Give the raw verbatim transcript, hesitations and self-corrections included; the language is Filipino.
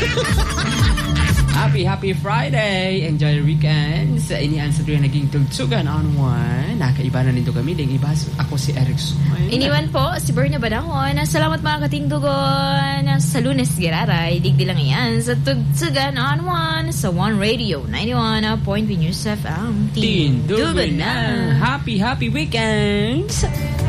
Happy, happy Friday! Enjoy your weekend! Sa inian sa tuwing naging tugsugan on one. Nakaiba na nito kami. Ding iba, ako si Erickson. Iniwan po si Berna Badahon. Salamat mga katingdugon. Sa Lunes Giraray, digdi lang yan sa tugsugan on one sa One Radio ninety-one point one News F M. Tindugan na! Happy, happy weekend!